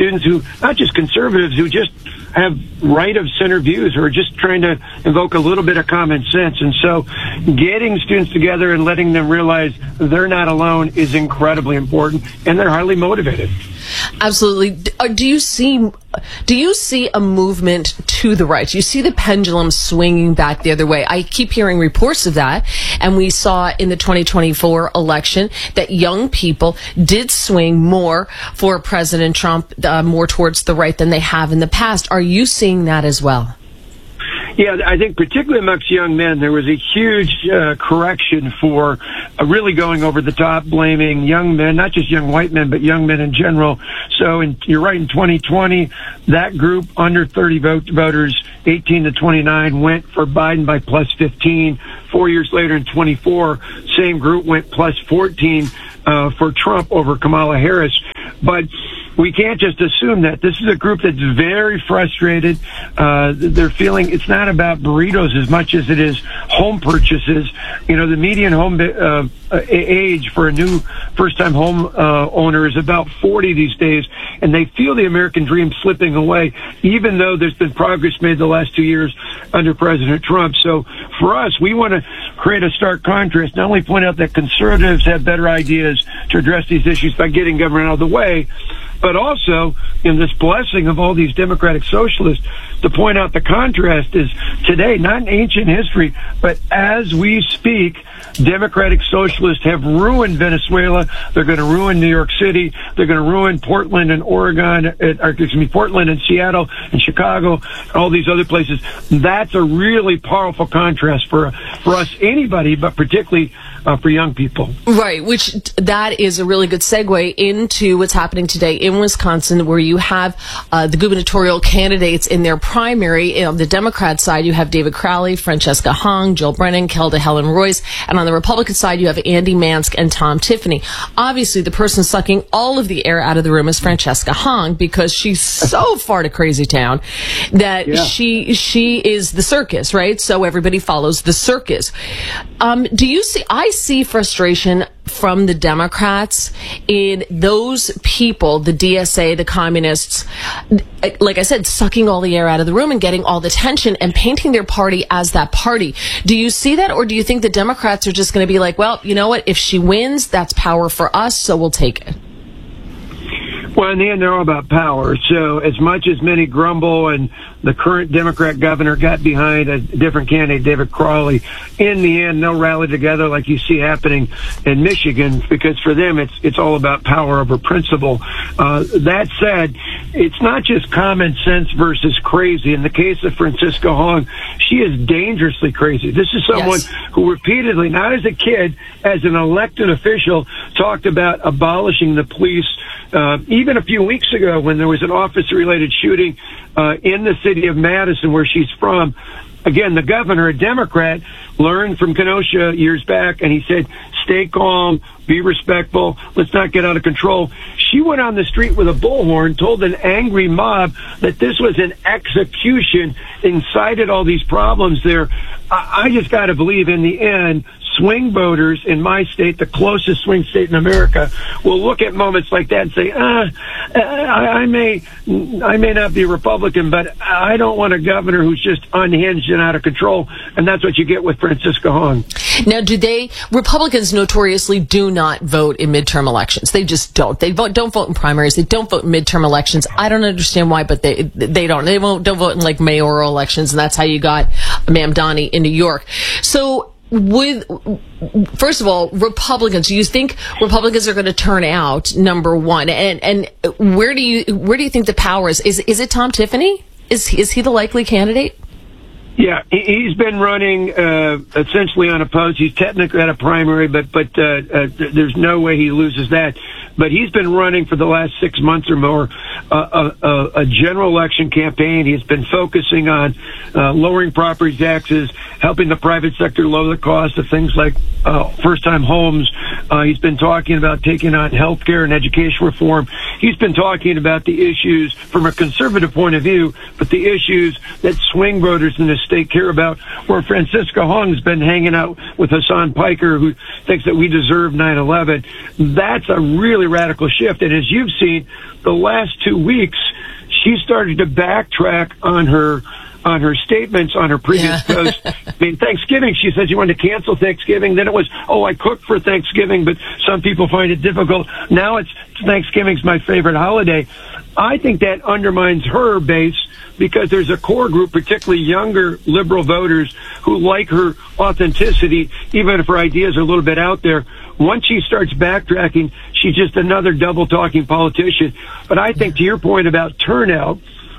students who, not just conservatives, who just have right of center views, who are just trying to invoke a little bit of common sense. And so getting students together and letting them realize they're not alone is incredibly important, and they're highly motivated. Absolutely. Do you see do you see a movement to the right? Do you see the pendulum swinging back the other way? I keep hearing reports of that, and we saw in the twenty twenty-four election that young people did swing more for President Trump, uh, more towards the right than they have in the past. Are you seeing that as well? Yeah, I think particularly amongst young men, there was a huge uh, correction for uh, really going over the top, blaming young men, not just young white men, but young men in general. So in, you're right, in twenty twenty, that group under thirty vote, voters, eighteen to twenty-nine, went for Biden by plus fifteen. Four years later in twenty-four, same group went plus fourteen uh, for Trump over Kamala Harris. But we can't just assume that. This is a group that's very frustrated. Uh, they're feeling it's not about burritos as much as it is home purchases. You know, the median home uh, age for a new first-time home uh, owner is about forty these days, and they feel the American dream slipping away, even though there's been progress made the last two years under President Trump. So for us, we want to create a stark contrast, not only point out that conservatives have better ideas to address these issues by getting government out of the way, but also in this blessing of all these democratic socialists to point out the contrast is today, not in ancient history, but as we speak, democratic socialists have ruined Venezuela. They're going to ruin New York City. They're going to ruin Portland and Oregon, or excuse me, Portland and Seattle and Chicago, all these other places. That's a really powerful contrast for, for us, anybody, but particularly uh, for young people. Right, which that is a really good segue into what's happening today in Wisconsin, where you have uh, the gubernatorial candidates in their primary. On the Democrat side, you have David Crowley, Francesca Hong, Jill Brennan, Kelda Helen Royce, and on the Republican side, you have Andy Mansk and Tom Tiffany. Obviously, the person sucking all of the air out of the room is Francesca Hong, because she's so far to crazy town that yeah. she she is the circus, right? So everybody follows the circus. Um, do you see? I see frustration from the Democrats in those people, the D S A, the communists, like I said, sucking all the air out of the room and getting all the tension and painting their party as that party. Do you see that, or do you think the Democrats are just going to be like, well, you know what, if she wins, that's power for us, so we'll take it? Well, in the end, they're all about power. So as much as many grumble and the current Democrat governor got behind a different candidate, David Crowley, in the end, they'll rally together like you see happening in Michigan, because for them, it's it's all about power over principle. Uh, that said, it's not just common sense versus crazy. In the case of Francesca Hong, she is dangerously crazy. This is someone yes. who repeatedly, not as a kid, as an elected official, talked about abolishing the police. Uh, even a few weeks ago, when there was an officer-related shooting uh, in the city of Madison, where she's from, again, the governor, a Democrat, learned from Kenosha years back, and he said, stay calm, be respectful, let's not get out of control. She went on the street with a bullhorn, told an angry mob that this was an execution, incited all these problems there. I, I just got to believe in the end, swing voters in my state, the closest swing state in America, will look at moments like that and say, ah, I, I may, I may not be Republican, but I don't want a governor who's just unhinged and out of control. And that's what you get with Francesca Hong. Now, do they, Republicans notoriously do not vote in midterm elections. They just don't. They vote, don't vote in primaries. They don't vote in midterm elections. I don't understand why, but they, they don't. They won't, don't vote in like mayoral elections. And that's how you got Mamdani in New York. So, with, first of all, Republicans, do you think Republicans are going to turn out, number one? And, and where do you, where do you think the power is? Is, is it Tom Tiffany? Is, is he the likely candidate? Yeah, he's been running uh, essentially unopposed. He's technically at a primary, but but uh, uh, there's no way he loses that. But he's been running for the last six months or more uh, a, a general election campaign. He's been focusing on uh, lowering property taxes, helping the private sector lower the cost of things like uh, first-time homes. Uh, he's been talking about taking on health care and education reform. He's been talking about the issues from a conservative point of view, but the issues that swing voters in the state care about, where Francisca Hong's been hanging out with Hassan Piker, who thinks that we deserve nine eleven. That's a really radical shift. And as you've seen, the last two weeks, she started to backtrack on her on her statements on her previous yeah. post. I mean, Thanksgiving, she said she wanted to cancel Thanksgiving. Then it was, oh, I cooked for Thanksgiving, but some people find it difficult. Now it's Thanksgiving's my favorite holiday. I think that undermines her base, because there's a core group, particularly younger liberal voters, who like her authenticity, even if her ideas are a little bit out there. Once she starts backtracking, she's just another double-talking politician. But I think, to your point about turnout,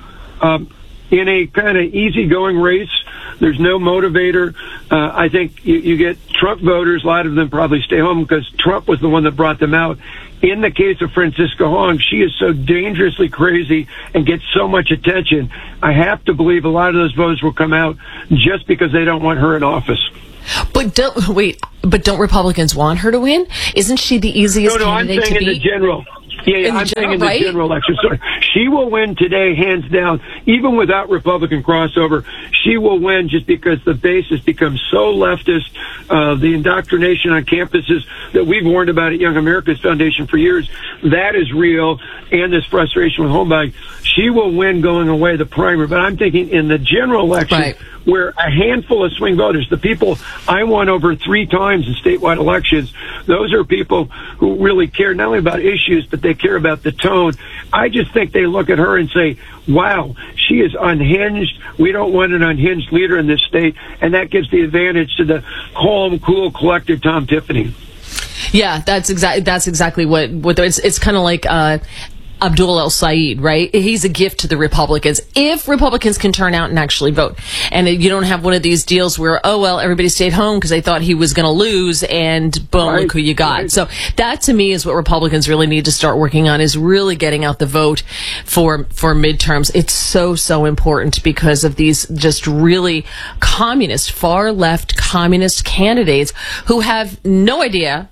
um, in a kind of easygoing race, there's no motivator. Uh, I think you, you get Trump voters. A lot of them probably stay home because Trump was the one that brought them out. In the case of Francisca Hong, she is so dangerously crazy and gets so much attention. I have to believe a lot of those voters will come out just because they don't want her in office. But don't wait. But don't Republicans want her to win? Isn't she the easiest no, no, candidate I'm saying to in beat? the general. Yeah, yeah in I'm general, saying in the right? general election. So she will win today, hands down, even without Republican crossover. She will win just because the base has become so leftist. Uh, the indoctrination on campuses that we've warned about at Young America's Foundation for years, that is real, and this frustration with home buying. She will win going away the primary. But I'm thinking in the general election, right, where a handful of swing voters, the people I won over three times in statewide elections, those are people who really care not only about issues, but they care about the tone. I just think they look at her and say, wow, she is unhinged. We don't want an unhinged leader in this state. And that gives the advantage to the calm, cool, collected Tom Tiffany. Yeah, that's exactly that's exactly what what it's it's kind of like uh Abdul El-Sayed, right? He's a gift to the Republicans. If Republicans can turn out and actually vote, and you don't have one of these deals where, oh, well, everybody stayed home because they thought he was going to lose, and boom, right, look who you got. Right. So that, to me, is what Republicans really need to start working on, is really getting out the vote for for midterms. It's so, so important because of these just really communist, far-left communist candidates who have no idea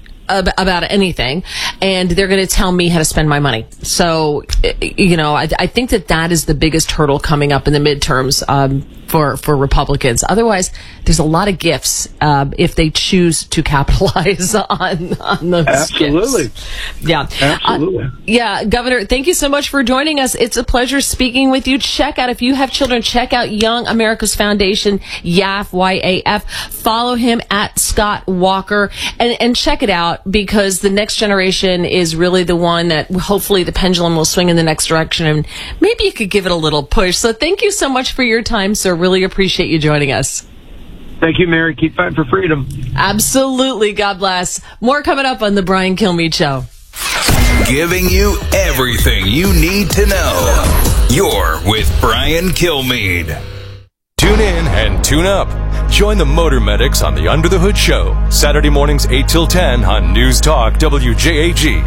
about anything, and they're going to tell me how to spend my money. So, you know, I, I think that that is the biggest hurdle coming up in the midterms um, for for Republicans. Otherwise, there's a lot of gifts uh, if they choose to capitalize on on those Absolutely. gifts. Yeah, absolutely. Uh, yeah, Governor, thank you so much for joining us. It's a pleasure speaking with you. Check out, if you have children, check out Young America's Foundation, Y A F, Y A F. Follow him at Scott Walker, and and check it out, because the next generation is really the one that hopefully the pendulum will swing in the next direction, and maybe you could give it a little push. So thank you so much for your time, sir. Really appreciate you joining us. Thank you, Mary. Keep fighting for freedom. Absolutely. God bless. More coming up on the Brian Kilmeade Show. Giving you everything you need to know. You're with Brian Kilmeade. Tune in and tune up. Join the Motor Medics on the Under the Hood Show, Saturday mornings eight till ten on News Talk W J A G.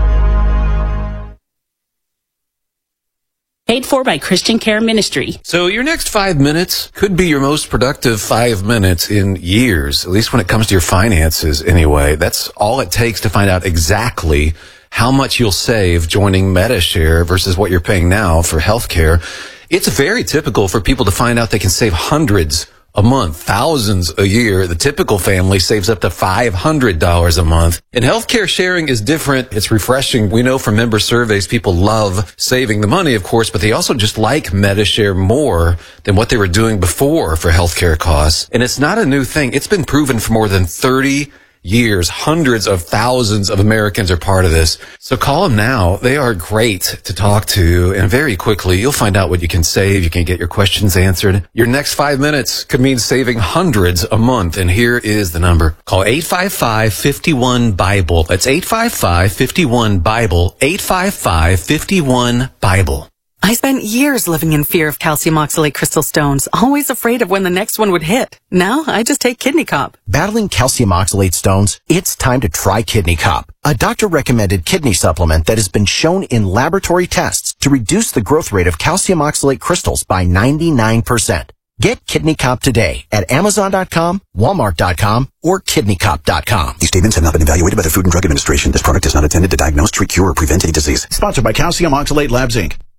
Paid for by Christian Care Ministry. So your next five minutes could be your most productive five minutes in years, at least when it comes to your finances anyway. That's all it takes to find out exactly how much you'll save joining Medi-Share versus what you're paying now for healthcare. It's very typical for people to find out they can save hundreds a month, thousands a year. The typical family saves up to five hundred dollars a month. And healthcare sharing is different. It's refreshing. We know from member surveys, people love saving the money, of course, but they also just like Medi-Share more than what they were doing before for healthcare costs. And it's not a new thing. It's been proven for more than thirty years. Hundreds of thousands of Americans are part of this. So call them now. They are great to talk to, and very quickly you'll find out what you can save. You can get your questions answered. Your next five minutes could mean saving hundreds a month, and here is the number. Call eight five five, five one, BIBLE. That's eight five five, five one, BIBLE. eight five five, five one, BIBLE. I spent years living in fear of calcium oxalate crystal stones, always afraid of when the next one would hit. Now I just take Kidney Cop. Battling calcium oxalate stones? It's time to try Kidney Cop, a doctor-recommended kidney supplement that has been shown in laboratory tests to reduce the growth rate of calcium oxalate crystals by ninety-nine percent. Get Kidney Cop today at Amazon dot com, Walmart dot com, or Kidney Cop dot com. These statements have not been evaluated by the Food and Drug Administration. This product is not intended to diagnose, treat, cure, or prevent any disease. Sponsored by Calcium Oxalate Labs, Incorporated.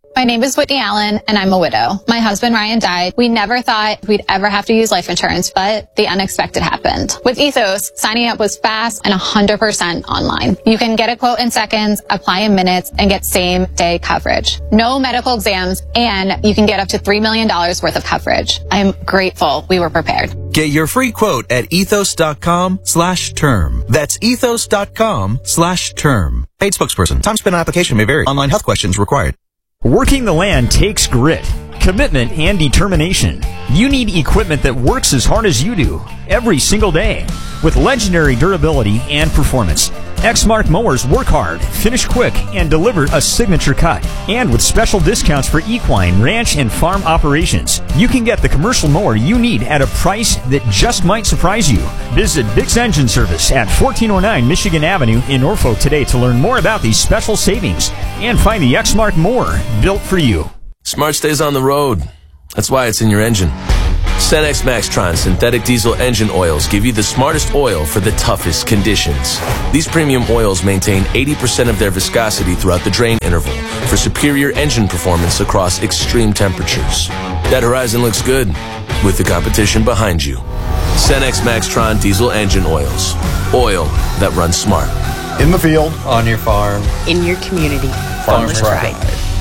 My name is Whitney Allen, and I'm a widow. My husband, Ryan, died. We never thought we'd ever have to use life insurance, but the unexpected happened. With Ethos, signing up was fast and one hundred percent online. You can get a quote in seconds, apply in minutes, and get same-day coverage. No medical exams, and you can get up to three million dollars worth of coverage. I'm grateful we were prepared. Get your free quote at ethos.com slash term. That's ethos.com slash term. Paid spokesperson. Time spent on application may vary. Online health questions required. Working the land takes grit, commitment, and determination. You need equipment that works as hard as you do, every single day, with legendary durability and performance. Exmark mowers work hard, finish quick, and deliver a signature cut. And with special discounts for equine, ranch, and farm operations, you can get the commercial mower you need at a price that just might surprise you. Visit Bix Engine Service at fourteen oh nine Michigan Avenue in Norfolk today to learn more about these special savings and find the Exmark mower built for you. Smart stays on the road. That's why it's in your engine. Cenex Maxtron synthetic diesel engine oils give you the smartest oil for the toughest conditions. These premium oils maintain eighty percent of their viscosity throughout the drain interval for superior engine performance across extreme temperatures. That horizon looks good with the competition behind you. Cenex Maxtron diesel engine oils. Oil that runs smart. In the field, on your farm, in your community. Farmers Pride.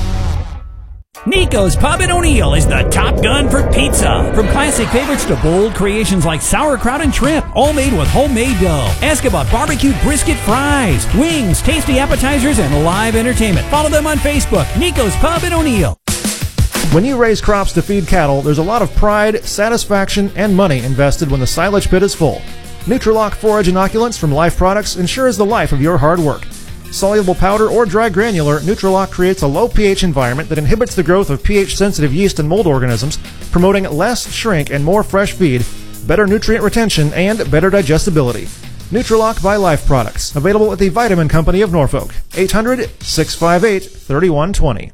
Nico's Pub in O'Neill is the top gun for pizza. From classic favorites to bold creations like sauerkraut and shrimp, all made with homemade dough. Ask about barbecued brisket fries, wings, tasty appetizers, and live entertainment. Follow them on Facebook. Nico's Pub in O'Neill. When you raise crops to feed cattle, there's a lot of pride, satisfaction, and money invested when the silage pit is full. Nutrilock forage inoculants from Life Products ensures the life of your hard work. Soluble powder or dry granular, Nutrilock creates a low pH environment that inhibits the growth of pH-sensitive yeast and mold organisms, promoting less shrink and more fresh feed, better nutrient retention, and better digestibility. Nutrilock by Life Products, available at the Vitamin Company of Norfolk. eight hundred, six five eight, three one two zero.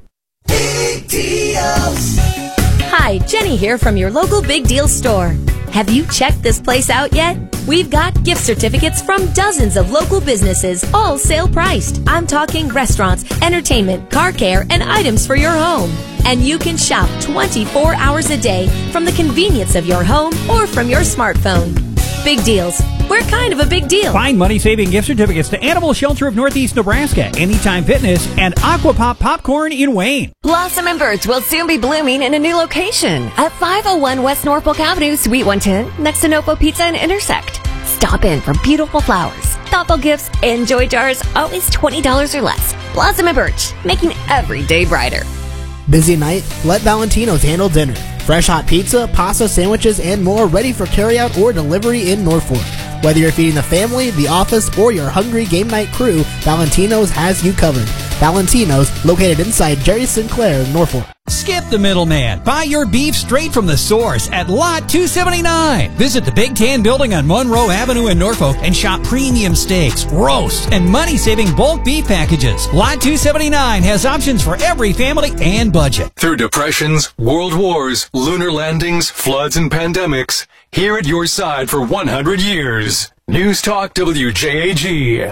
Big Deals. Hi, Jenny here from your local Big Deal store. Have you checked this place out yet? We've got gift certificates from dozens of local businesses, all sale priced. I'm talking restaurants, entertainment, car care, and items for your home. And you can shop twenty-four hours a day from the convenience of your home or from your smartphone. Big Deals. We're kind of a big deal. Find money-saving gift certificates to Animal Shelter of Northeast Nebraska, Anytime Fitness, and Aquapop Popcorn in Wayne. Blossom and Birch will soon be blooming in a new location at five oh one West Norfolk Avenue, Suite one ten, next to Nofo Pizza and Intersect. Stop in for beautiful flowers, thoughtful gifts, and joy jars, always twenty dollars or less. Blossom and Birch, making every day brighter. Busy night? Let Valentino's handle dinner. Fresh hot pizza, pasta, sandwiches, and more ready for carryout or delivery in Norfolk. Whether you're feeding the family, the office, or your hungry game night crew, Valentino's has you covered. Valentino's, located inside Jerry Sinclair in Norfolk. Skip the middleman. Buy your beef straight from the source at Lot two seventy-nine. Visit the Big Tan Building on Monroe Avenue in Norfolk and shop premium steaks, roasts, and money-saving bulk beef packages. Lot two seventy-nine has options for every family and budget. Through depressions, world wars, lunar landings, floods, and pandemics, here at your side for one hundred years. News Talk W J A G.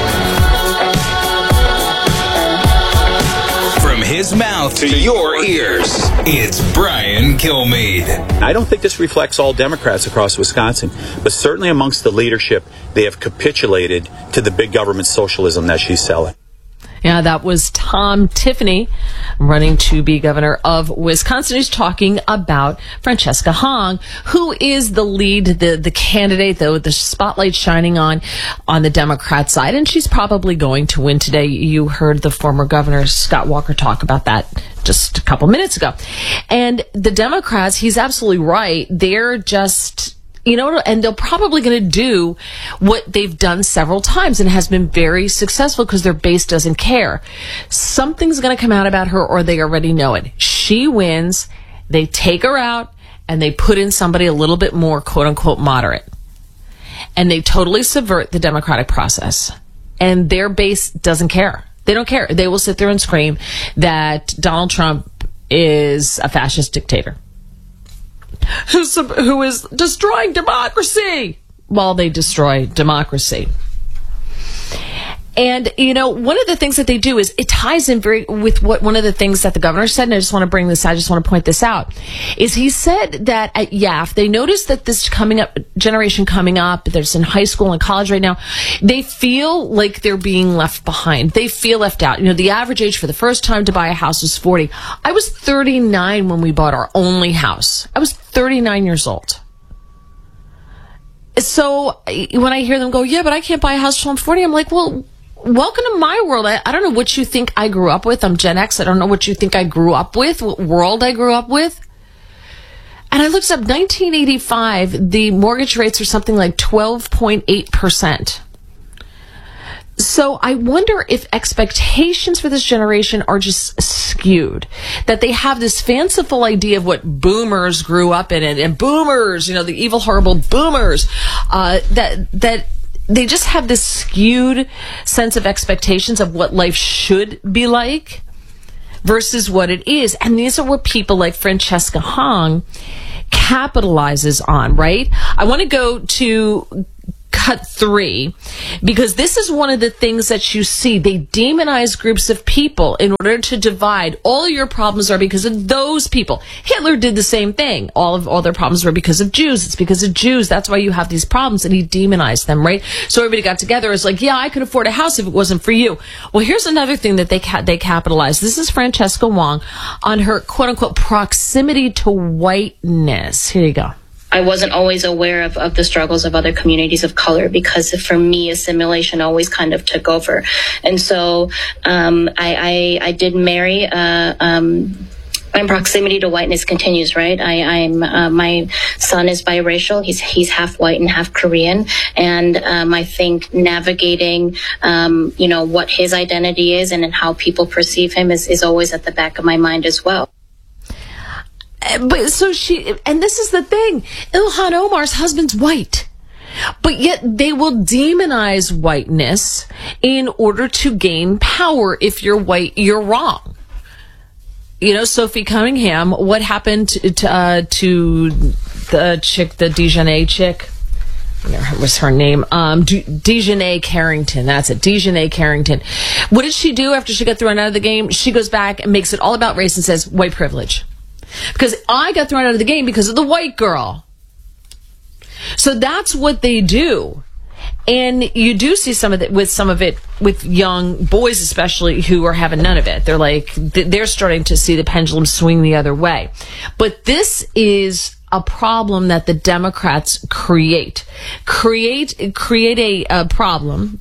From his mouth to your ears, it's Brian Kilmeade. I don't think this reflects all Democrats across Wisconsin, but certainly amongst the leadership, they have capitulated to the big government socialism that she's selling. Yeah, that was Tom Tiffany, running to be governor of Wisconsin, who's talking about Francesca Hong, who is the lead, the, the candidate, though, the spotlight shining on, on the Democrat side, and she's probably going to win today. You heard the former governor, Scott Walker, talk about that just a couple minutes ago. And the Democrats, he's absolutely right. They're just... You know, and they're probably going to do what they've done several times and has been very successful because their base doesn't care. Something's going to come out about her, or they already know it. She wins, they take her out, and they put in somebody a little bit more, quote unquote, moderate. And they totally subvert the democratic process. And their base doesn't care. They don't care. They will sit there and scream that Donald Trump is a fascist dictator Who's, who is destroying democracy while they destroy democracy. And, you know, one of the things that they do is it ties in very with what one of the things that the governor said, and I just want to bring this, I just want to point this out, is he said that at Y A F, they noticed that this coming up, generation coming up, that's in high school and college right now, they feel like they're being left behind. They feel left out. You know, the average age for the first time to buy a house was forty. I was thirty-nine when we bought our only house. I was thirty-nine years old. So when I hear them go, yeah, but I can't buy a house till I'm forty, I'm like, well, welcome to my world. I, I don't know what you think I grew up with. I'm Gen X. I don't know what you think I grew up with, what world I grew up with. And I looked up nineteen eighty-five, the mortgage rates are something like twelve point eight percent. So I wonder if expectations for this generation are just skewed, that they have this fanciful idea of what boomers grew up in, and, and boomers, you know, the evil, horrible boomers, uh, that, that they just have this skewed sense of expectations of what life should be like versus what it is. And these are what people like Francesca Hong capitalizes on, right? I want to go to cut three, because this is one of the things that you see. They demonize groups of people in order to divide. All of your problems are because of those people. Hitler did the same thing. All of all their problems were because of Jews. It's because of Jews. That's why you have these problems. And he demonized them, right? So everybody got together. It's like, yeah, I could afford a house if it wasn't for you. Well, here's another thing that they ca- they capitalize. This is Francesca Wong on her quote unquote proximity to whiteness. Here you go. I wasn't always aware of, of the struggles of other communities of color, because for me, assimilation always kind of took over. And so um, I, I, I did marry. Uh, um, my proximity to whiteness continues, right? I, I'm uh, my son is biracial. He's he's half white and half Korean, and um, I think navigating, um, you know, what his identity is and how people perceive him is, is always at the back of my mind as well. But so she, and this is the thing, Ilhan Omar's husband's white, but yet they will demonize whiteness in order to gain power. If you're white, you're wrong. You know, Sophie Cunningham, what happened to, to, uh, to the chick, the Dejanay chick? What was her name? Um, Dejanay Carrington. That's it. Dejanay Carrington. What did she do after she got thrown out of the game? She goes back and makes it all about race and says white privilege. Because I got thrown out of the game because of the white girl. So that's what they do. And you do see some of it with some of it with young boys, especially, who are having none of it. They're like, they're starting to see the pendulum swing the other way. But this is a problem that the Democrats create. Create, create a, a problem.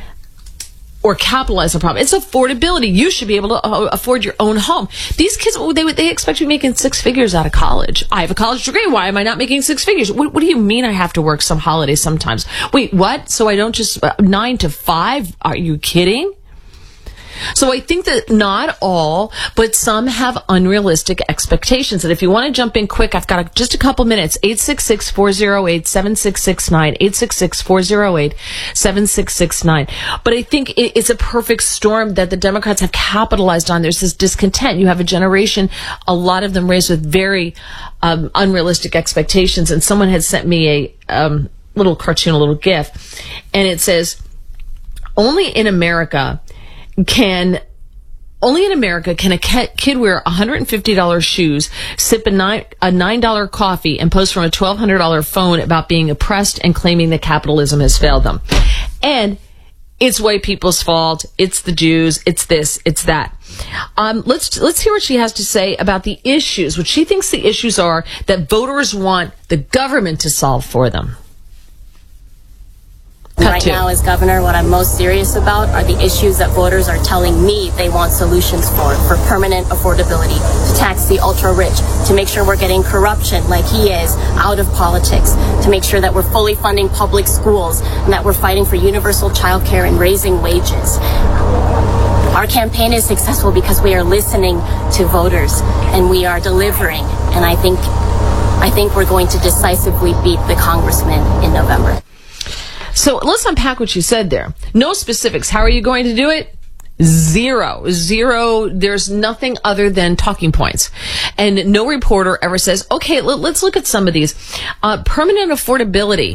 Or capitalize the problem. It's affordability. You should be able to afford your own home. These kids, they they expect you making six figures out of college. I have a college degree. Why am I not making six figures? What, what do you mean I have to work some holidays sometimes? Wait, what? So I don't just, uh, nine to five? Are you kidding? So I think that not all, but some have unrealistic expectations. And if you want to jump in quick, I've got a, just a couple minutes. eight six six, four oh eight, seven six six nine. eight six six, four oh eight, seven six six nine. But I think it, it's a perfect storm that the Democrats have capitalized on. There's this discontent. You have a generation, a lot of them raised with very um, unrealistic expectations. And someone had sent me a um, little cartoon, a little GIF, and it says, only in America Can only in America can a kid wear one hundred fifty dollars shoes, sip a nine a nine dollar coffee, and post from a twelve hundred dollars phone about being oppressed and claiming that capitalism has failed them. And it's white people's fault. It's the Jews. It's this. It's that. Um, let's let's hear what she has to say about the issues, what she thinks the issues are that voters want the government to solve for them. Right now, as governor, what I'm most serious about are the issues that voters are telling me they want solutions for, for permanent affordability, to tax the ultra-rich, to make sure we're getting corruption like he is out of politics, to make sure that we're fully funding public schools, and that we're fighting for universal child care and raising wages. Our campaign is successful because we are listening to voters, and we are delivering, and I think, I think we're going to decisively beat the congressman in November. So let's unpack what you said there. No specifics. How are you going to do it? Zero. Zero. There's nothing other than talking points. And no reporter ever says, okay, let's look at some of these. Uh, permanent affordability.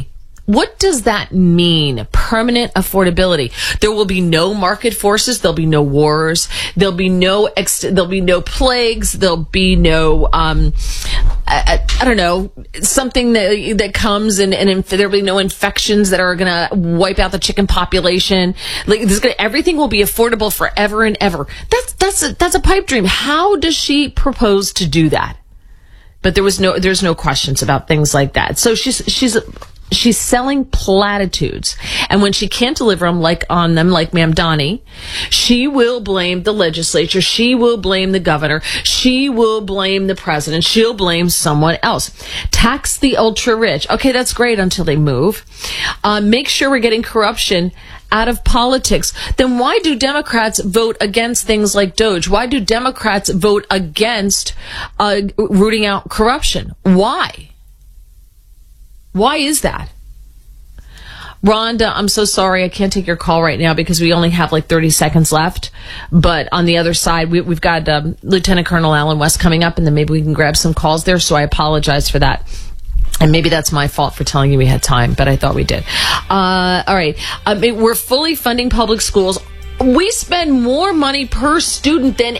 What does that mean? Permanent affordability. There will be no market forces. There'll be no wars. There'll be no ex- there'll be no plagues. There'll be no um, I, I don't know, something that that comes and, and inf- there'll be no infections that are gonna wipe out the chicken population. Like there's gonna, everything will be affordable forever and ever. That's that's a, that's a pipe dream. How does she propose to do that? But there was no there's no questions about things like that. So she's she's. She's selling platitudes. And when she can't deliver them like on them, like Mamdani, she will blame the legislature. She will blame the governor. She will blame the president. She'll blame someone else. Tax the ultra rich. Okay, that's great until they move. Uh, make sure we're getting corruption out of politics. Then why do Democrats vote against things like Doge? Why do Democrats vote against uh, rooting out corruption? Why? Why is that? Rhonda, I'm so sorry. I can't take your call right now because we only have like thirty seconds left. But on the other side, we, we've got um, Lieutenant Colonel Alan West coming up, and then maybe we can grab some calls there. So I apologize for that. And maybe that's my fault for telling you we had time, but I thought we did. Uh, all right. I mean, we're fully funding public schools. We spend more money per student than